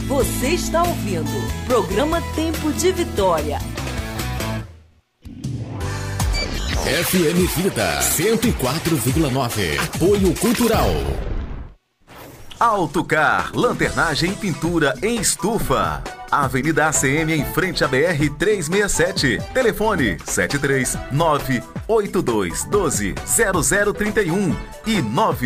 Você está ouvindo programa Tempo de Vitória. FM Vida 104,9. Apoio Cultural. Autocar, lanternagem e pintura em estufa. Avenida ACM em frente à BR 367. Telefone 73982120031 e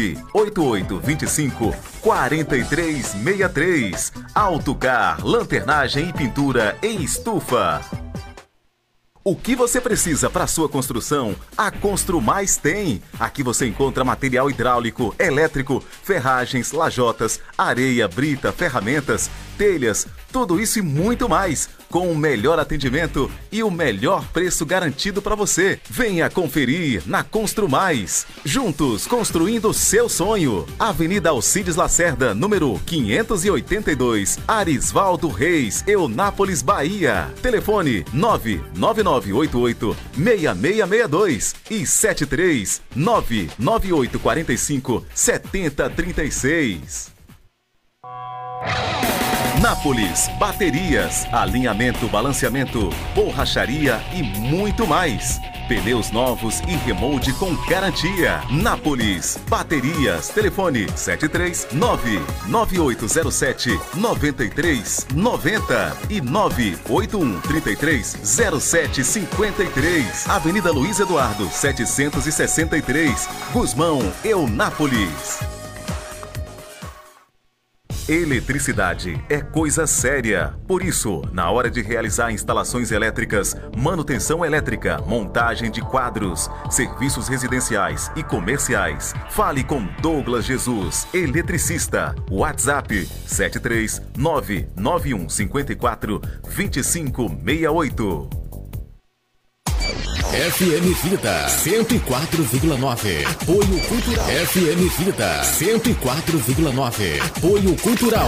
988254363. Autocar, lanternagem e pintura em estufa. O que você precisa para sua construção, a Construmais tem. Aqui você encontra material hidráulico, elétrico, ferragens, lajotas, areia, brita, ferramentas, telhas, tudo isso e muito mais, com o melhor atendimento e o melhor preço garantido para você. Venha conferir na Construmais. Juntos, construindo o seu sonho. Avenida Alcides Lacerda, número 582, Arisvaldo Reis, Eunápolis, Bahia. Telefone 99988-6662 e 7399845-7036. Nápoles, baterias, alinhamento, balanceamento, borracharia e muito mais. Pneus novos e remold com garantia. Nápoles, baterias, telefone 739-9807-9390 e 981-330753. Avenida Luiz Eduardo, 763, Gusmão, Eunápolis. Eletricidade é coisa séria. Por isso, na hora de realizar instalações elétricas, manutenção elétrica, montagem de quadros, serviços residenciais e comerciais, fale com Douglas Jesus, eletricista. WhatsApp 73991542568. FM Vida 104,9. Apoio Cultural. FM Vida 104,9. Apoio Cultural.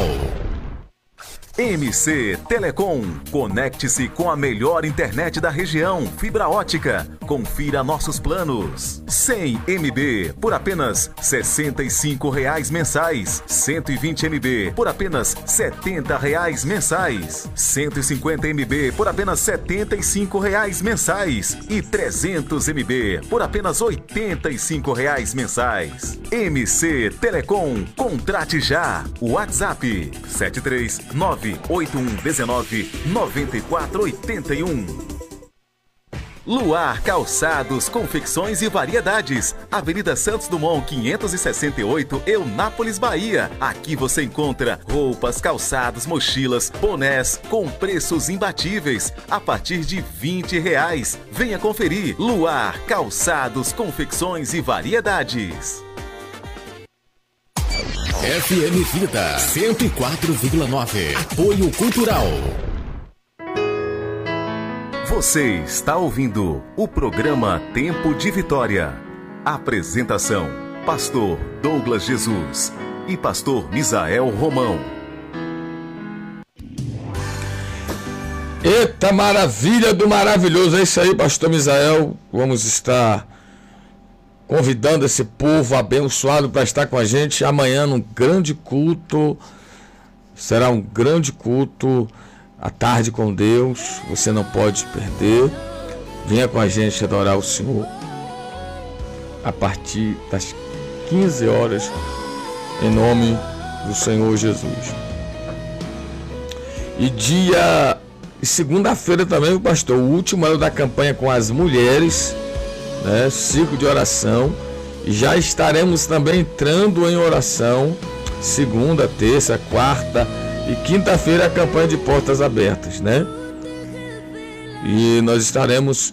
MC Telecom, conecte-se com a melhor internet da região, fibra ótica. Confira nossos planos. 100 MB por apenas R$ 65 mensais. 120 MB por apenas R$ 70 mensais. 150 MB por apenas R$ 75 mensais. E 300 MB por apenas R$ 85 mensais. MC Telecom, contrate já. WhatsApp 739-8119-9481. Luar Calçados, Confecções e Variedades. Avenida Santos Dumont, 568, Eunápolis, Bahia. Aqui você encontra roupas, calçados, mochilas, bonés com preços imbatíveis a partir de R$20. Venha conferir. Luar Calçados, Confecções e Variedades. FM Vida 104,9. Apoio Cultural. Você está ouvindo o programa Tempo de Vitória. Apresentação: Pastor Douglas Jesus e Pastor Misael Romão. Eita maravilha do maravilhoso! É isso aí, Pastor Misael. Vamos estar convidando esse povo abençoado para estar com a gente amanhã num grande culto. Será um grande culto à tarde com Deus. Você não pode perder. Venha com a gente adorar o Senhor a partir das 15 horas, em nome do Senhor Jesus. E segunda-feira também, pastor, o último ano da campanha com as mulheres, né, ciclo de oração, e já estaremos também entrando em oração segunda, terça, quarta e quinta-feira, a campanha de portas abertas, né? E nós estaremos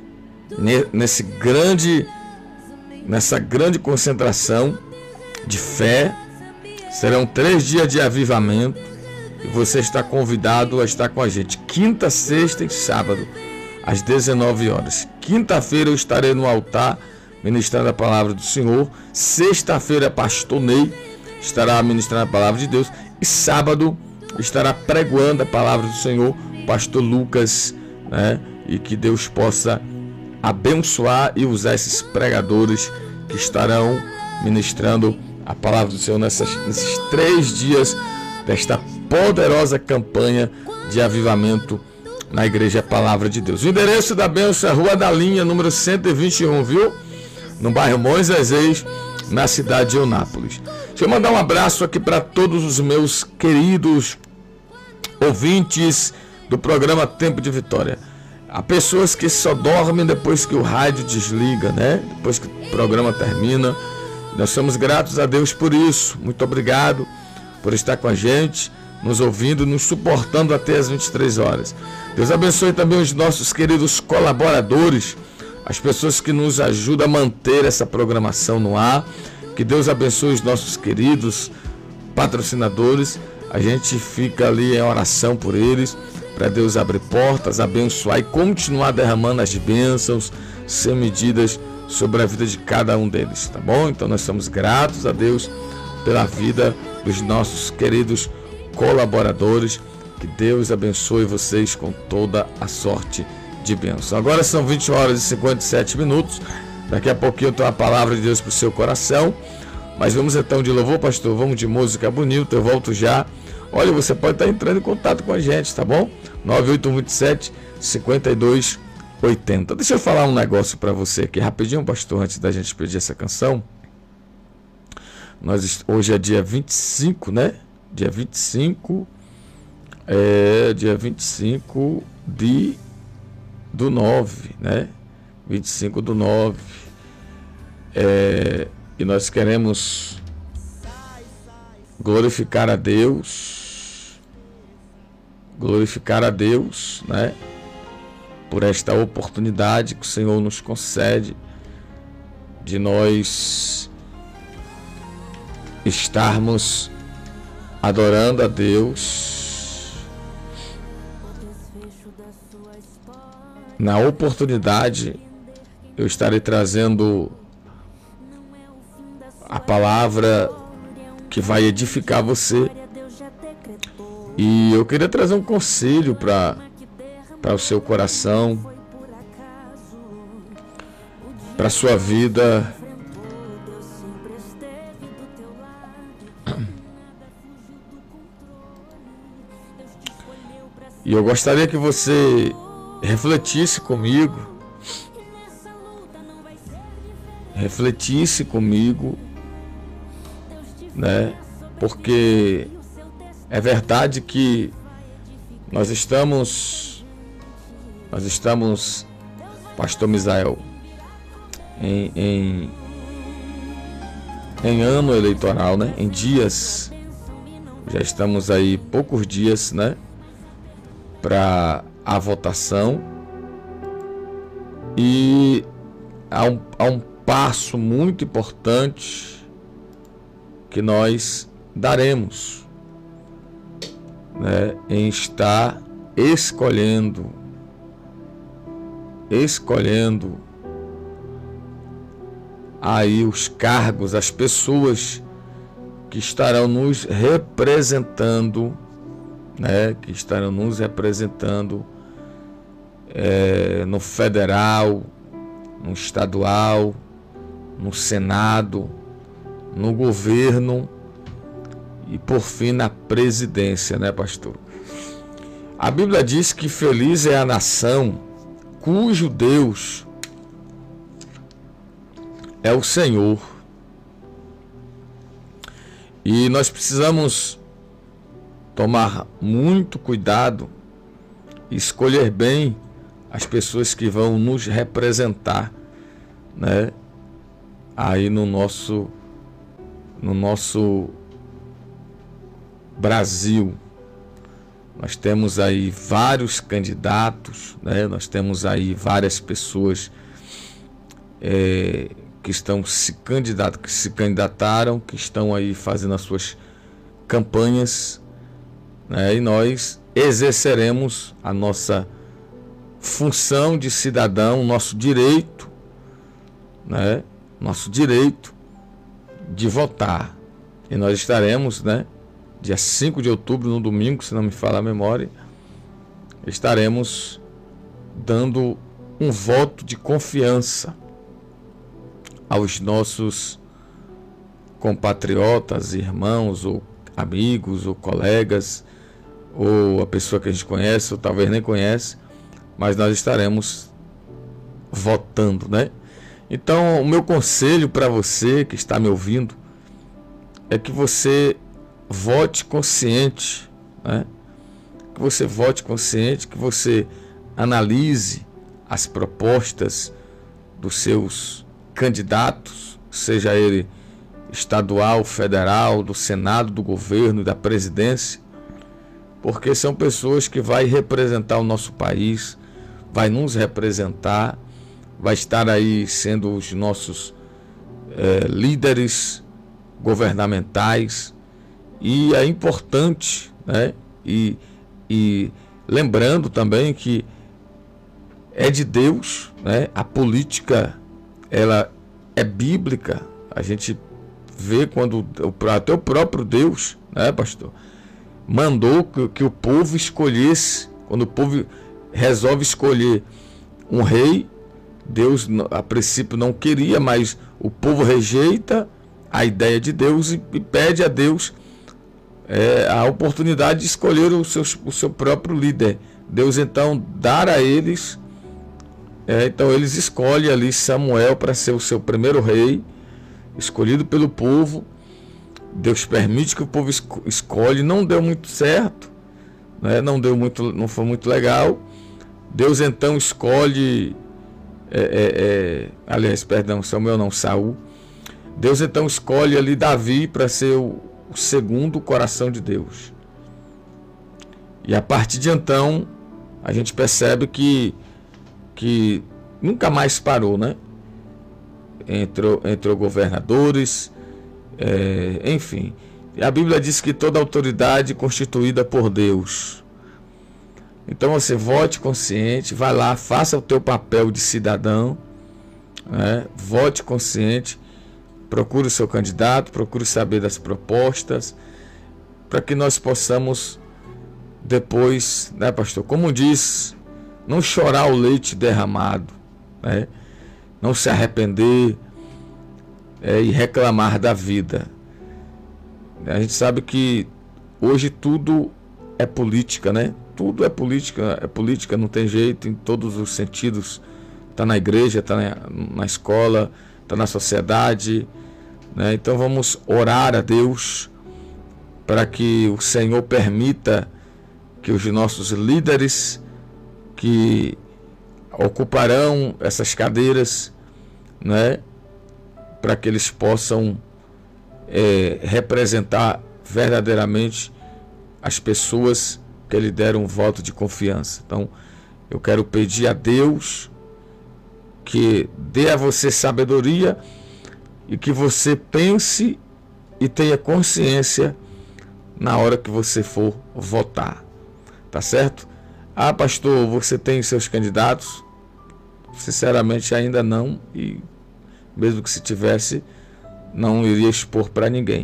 nessa grande concentração de fé. Serão 3 dias de avivamento e você está convidado a estar com a gente quinta, sexta e sábado às 19 horas. Quinta-feira eu estarei no altar ministrando a palavra do Senhor. Sexta-feira, pastor Ney estará ministrando a palavra de Deus. E sábado estará pregoando a palavra do Senhor, pastor Lucas, né? E que Deus possa abençoar e usar esses pregadores que estarão ministrando a palavra do Senhor nesses 3 dias desta poderosa campanha de avivamento na Igreja Palavra de Deus. O endereço da bênção é Rua da Linha, número 121, viu? No bairro Moisés, na cidade de Eunápolis. Deixa eu mandar um abraço aqui para todos os meus queridos ouvintes do programa Tempo de Vitória. Há pessoas que só dormem depois que o rádio desliga, né? Depois que o programa termina. Nós somos gratos a Deus por isso. Muito obrigado por estar com a gente, nos ouvindo, nos suportando até as 23 horas. Deus abençoe também os nossos queridos colaboradores, as pessoas que nos ajudam a manter essa programação no ar. Que Deus abençoe os nossos queridos patrocinadores. A gente fica ali em oração por eles, para Deus abrir portas, abençoar e continuar derramando as bênçãos sem medidas sobre a vida de cada um deles, tá bom? Então nós somos gratos a Deus pela vida dos nossos queridos colaboradores. Que Deus abençoe vocês com toda a sorte de bênção. Agora são 20 horas e 57 minutos. Daqui a pouquinho eu tenho a palavra de Deus para o seu coração. Mas vamos então de louvor, pastor. Vamos de música bonita. Eu volto já. Olha, você pode estar entrando em contato com a gente, tá bom? 98127-5280. Deixa eu falar um negócio para você aqui rapidinho, pastor, antes da gente pedir essa canção. Hoje é dia 25, né? Dia 25 do 9, né? 25 do 9. E nós queremos glorificar a Deus, né? Por esta oportunidade que o Senhor nos concede de nós estarmos adorando a Deus. Na oportunidade, eu estarei trazendo a palavra que vai edificar você. E eu queria trazer um conselho para o seu coração, para a sua vida. E eu gostaria que você refletisse comigo, né? Porque é verdade que nós estamos, pastor Misael, em ano eleitoral, né? Em dias, já estamos aí poucos dias, né? Para a votação, e há um passo muito importante que nós daremos, né, em estar escolhendo aí os cargos, as pessoas que estarão nos representando, né, no federal, no estadual, no Senado, no governo e por fim na presidência, né, pastor? A Bíblia diz que feliz é a nação cujo Deus é o Senhor. E nós precisamos tomar muito cuidado e escolher bem as pessoas que vão nos representar, né? Aí no nosso Brasil. Nós temos aí vários candidatos, né? Nós temos aí várias pessoas que se candidataram, que estão aí fazendo as suas campanhas, né? E nós exerceremos a nossa função de cidadão, nosso direito, né? Nosso direito de votar. E nós estaremos, né? Dia 5 de outubro, no domingo, se não me falha a memória, estaremos dando um voto de confiança aos nossos compatriotas, irmãos ou amigos ou colegas ou a pessoa que a gente conhece, ou talvez nem conhece, mas nós estaremos votando, né? Então, o meu conselho para você que está me ouvindo é que você vote consciente, né? Que você vote consciente, que você analise as propostas dos seus candidatos, seja ele estadual, federal, do Senado, do governo, da presidência, porque são pessoas que vão representar o nosso país, vai nos representar, vai estar aí sendo os nossos líderes governamentais, e é importante, né? E lembrando também que é de Deus, né? A política, ela é bíblica. A gente vê quando até o próprio Deus, né, pastor, mandou que o povo escolhesse. Quando o povo resolve escolher um rei, Deus a princípio não queria, mas o povo rejeita a ideia de Deus e pede a Deus a oportunidade de escolher o seu próprio líder. Deus então dá a eles, então eles escolhem ali Samuel para ser o seu primeiro rei, escolhido pelo povo. Deus permite que o povo escolhe, não deu muito certo, né? Não foi muito legal. Deus então escolhe, Samuel não, Saul. Deus então escolhe ali Davi para ser o segundo coração de Deus. E a partir de então, a gente percebe que nunca mais parou, né? Entrou governadores, enfim. E a Bíblia diz que toda autoridade constituída por Deus. Então você vote consciente, vai lá, faça o teu papel de cidadão, né? Vote consciente, procure o seu candidato, procure saber das propostas, para que nós possamos depois, né, pastor, como diz, não chorar o leite derramado, né? Não se arrepender e reclamar da vida. A gente sabe que hoje tudo é política, né? Tudo é política, não tem jeito, em todos os sentidos. Está na igreja, está na escola, está na sociedade, né? Então vamos orar a Deus para que o Senhor permita que os nossos líderes que ocuparão essas cadeiras, né, para que eles possam representar verdadeiramente as pessoas que lhe deram um voto de confiança. Então, eu quero pedir a Deus que dê a você sabedoria e que você pense e tenha consciência na hora que você for votar. Tá certo? Ah, pastor, você tem seus candidatos? Sinceramente, ainda não. E mesmo que se tivesse, não iria expor para ninguém.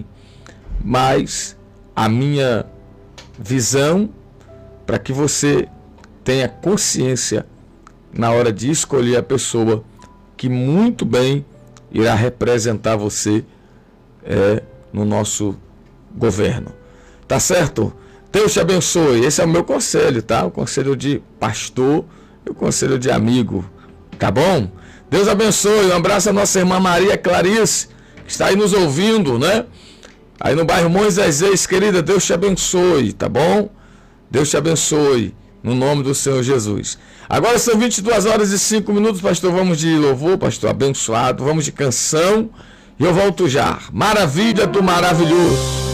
Mas a minha visão, para que você tenha consciência na hora de escolher a pessoa que muito bem irá representar você no nosso governo. Tá certo? Deus te abençoe. Esse é o meu conselho, tá? O conselho de pastor e o conselho de amigo. Tá bom? Deus abençoe. Um abraço à nossa irmã Maria Clarice, que está aí nos ouvindo, né? Aí no bairro Moisés, querida, Deus te abençoe, tá bom? Deus te abençoe, no nome do Senhor Jesus. Agora são 22h05, pastor. Vamos de louvor, pastor, abençoado. Vamos de canção e eu volto já. Maravilha do maravilhoso.